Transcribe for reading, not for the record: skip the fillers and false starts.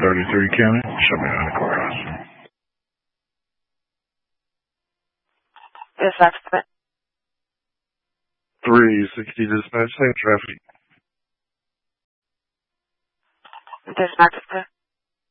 33 County. Show me on the courthouse. Dispatch. 360 dispatch, same traffic. Dispatch.